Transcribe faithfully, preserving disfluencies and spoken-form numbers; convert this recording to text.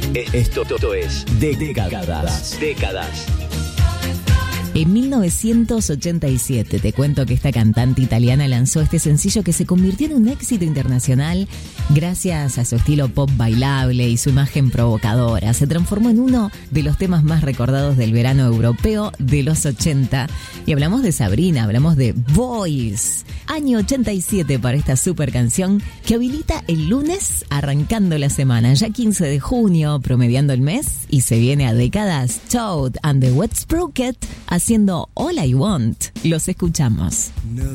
Esto es Décadas. Décadas. En mil novecientos ochenta y siete, te cuento que esta cantante italiana lanzó este sencillo que se convirtió en un éxito internacional gracias a su estilo pop bailable y su imagen provocadora. Se transformó en uno de los temas más recordados del verano europeo de los ochenta. Y hablamos de Sabrina, hablamos de Boys. Año ochenta y siete para esta super canción que habilita el lunes arrancando la semana, ya quince de junio, promediando el mes, y se viene a Décadas. Toad and the Wet Sprocket haciendo All I Want. Los escuchamos. No.